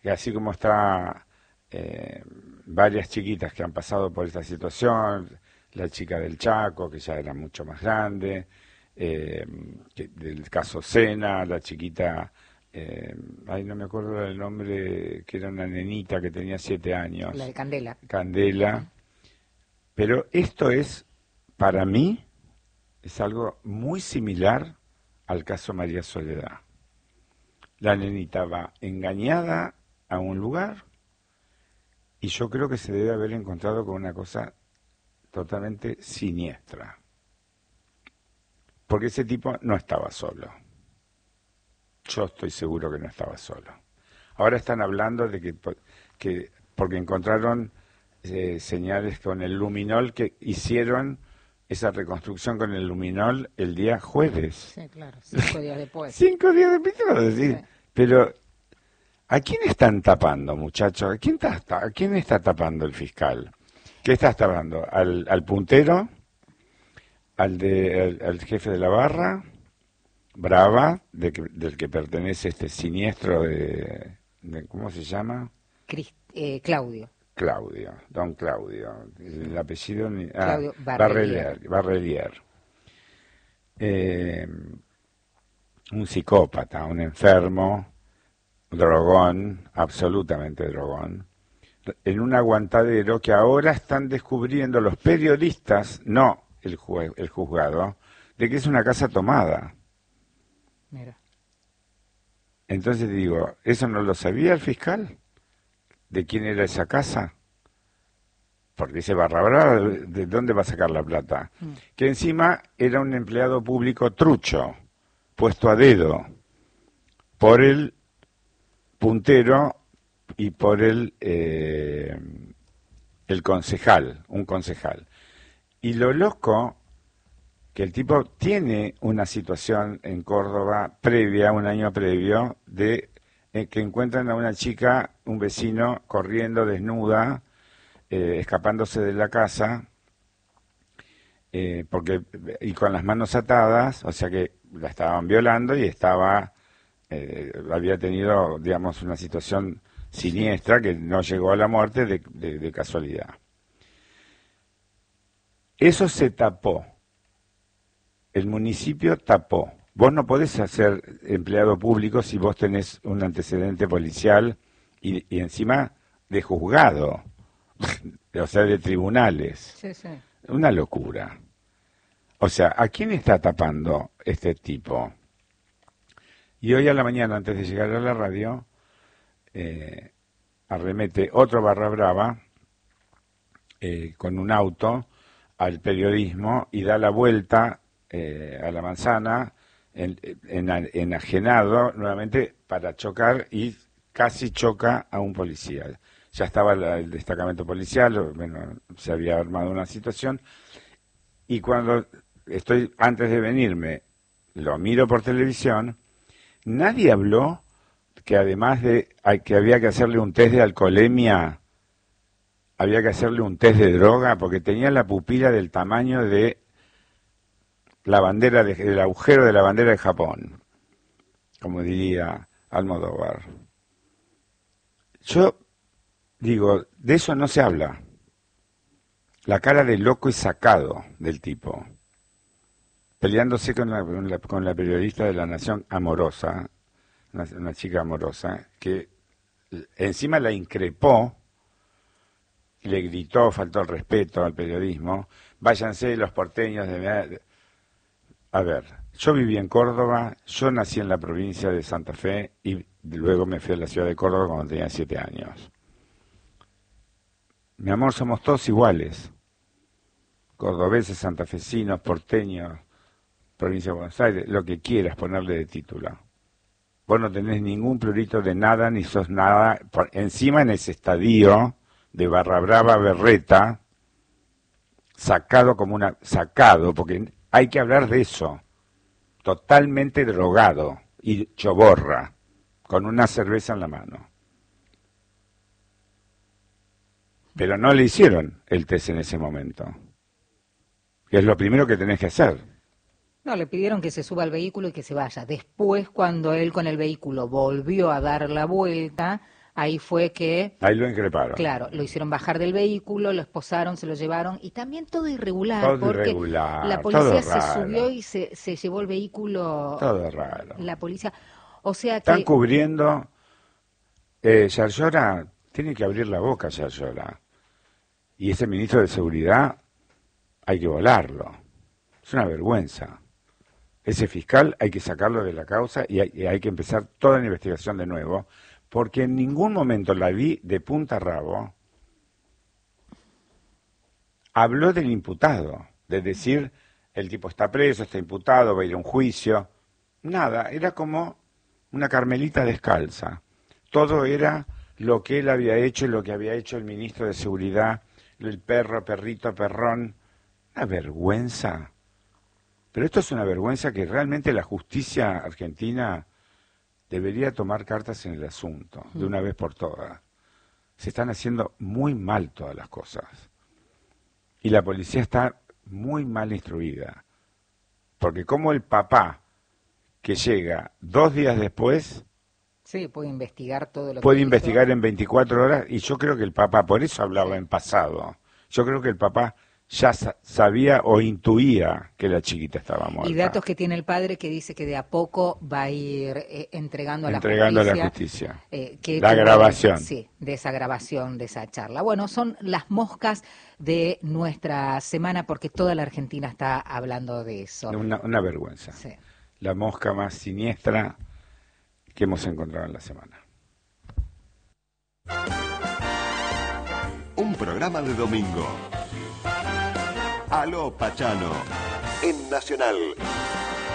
Y así como está varias chiquitas que han pasado por esta situación, la chica del Chaco, que ya era mucho más grande, del caso Sena, la chiquita, ay, no me acuerdo del nombre, que era una nenita que tenía 7 años, La de Candela. Candela, pero esto es, para mí, es algo muy similar al caso María Soledad. La nenita va engañada a un lugar y yo creo que se debe haber encontrado con una cosa totalmente siniestra. Porque ese tipo no estaba solo. Yo estoy seguro que no estaba solo. Ahora están hablando de que porque encontraron señales con el luminol, que hicieron esa reconstrucción con el luminol el día jueves. Sí, claro, 5 días después. 5 días después, te voy a decir. Sí. Pero, ¿a quién están tapando, muchachos? ¿A quién está tapando el fiscal? ¿Qué está tapando? ¿Al puntero? ¿Al jefe de la barra? Brava, del que pertenece este siniestro ¿cómo se llama? Claudio. Claudio, don Claudio. El apellido... Claudio Barrelier. Barrelier. Un psicópata, un enfermo, drogón, absolutamente drogón, en un aguantadero que ahora están descubriendo los periodistas, no el juzgado, de que es una casa tomada. Mira. Entonces digo, ¿eso no lo sabía el fiscal? ¿De quién era esa casa? Porque ese barra brava, ¿de dónde va a sacar la plata? Que encima era un empleado público trucho, puesto a dedo por el puntero y por el concejal, un concejal. Y lo loco, que el tipo tiene una situación en Córdoba previa, un año previo, de que encuentran a una chica, un vecino, corriendo desnuda, escapándose de la casa, y con las manos atadas, o sea que la estaban violando y había tenido, digamos, una situación siniestra que no llegó a la muerte de casualidad. Eso se tapó. El municipio tapó. Vos no podés ser empleado público si vos tenés un antecedente policial y encima de juzgado, o sea, de tribunales. Sí, sí. Una locura. O sea, ¿a quién está tapando este tipo? Y hoy a la mañana, antes de llegar a la radio, arremete otro barra brava con un auto al periodismo y da la vuelta a la manzana, enajenado nuevamente para chocar y casi choca a un policía. Ya estaba el destacamento policial, bueno, se había armado una situación y cuando antes de venirme, lo miro por televisión, nadie habló que además de que había que hacerle un test de alcoholemia, había que hacerle un test de droga porque tenía la pupila del tamaño de la bandera del agujero de la bandera de Japón, como diría Almodóvar. Yo digo, de eso no se habla. La cara de loco y sacado del tipo, peleándose con la periodista de La Nación amorosa, una chica amorosa, que encima la increpó, le gritó, faltó el respeto al periodismo, váyanse los porteños de... A ver, yo viví en Córdoba, yo nací en la provincia de Santa Fe y luego me fui a la ciudad de Córdoba cuando tenía 7 años. Mi amor, somos todos iguales. Cordobeses, santafesinos, porteños, provincia de Buenos Aires, lo que quieras ponerle de título. Vos no tenés ningún prurito de nada, ni sos nada. Encima en ese estadio de Barra Brava Berreta, sacado, porque hay que hablar de eso, totalmente drogado y choborra, con una cerveza en la mano. Pero no le hicieron el test en ese momento, que es lo primero que tenés que hacer. No, le pidieron que se suba al vehículo y que se vaya. Después, cuando él con el vehículo volvió a dar la vuelta, ahí fue que... Ahí lo increparon. Claro, lo hicieron bajar del vehículo, lo esposaron, se lo llevaron, y también todo irregular, Todo porque irregular, la policía todo se raro. subió y se llevó el vehículo. Todo raro. La policía, o sea Están que... cubriendo... Yarlora, tiene que abrir la boca, Yarlora. Y ese ministro de Seguridad hay que volarlo. Es una vergüenza. Ese fiscal hay que sacarlo de la causa y hay que empezar toda la investigación de nuevo, porque en ningún momento la vi de punta a rabo. Habló del imputado, de decir, el tipo está preso, está imputado, va a ir a un juicio. Nada, era como una Carmelita descalza. Todo era lo que él había hecho y lo que había hecho el ministro de Seguridad, el perro, perrito, perrón. Una vergüenza. Pero esto es una vergüenza que realmente la justicia argentina debería tomar cartas en el asunto, de una vez por todas. Se están haciendo muy mal todas las cosas. Y la policía está muy mal instruida. Porque como el papá que llega 2 días después... Sí, puede investigar todo lo que puede hizo. investigar en 24 horas, y yo creo que el papá, por eso hablaba en pasado, yo creo que el papá ya sabía o intuía que la chiquita estaba muerta. Y datos que tiene el padre que dice que de a poco va a ir entregando a la justicia. Que la grabación. Sí, de esa grabación, de esa charla. Bueno, son las moscas de nuestra semana porque toda la Argentina está hablando de eso. Una vergüenza. Sí. La mosca más siniestra que hemos encontrado en la semana. Un programa de domingo. Aló Pachano, en Nacional.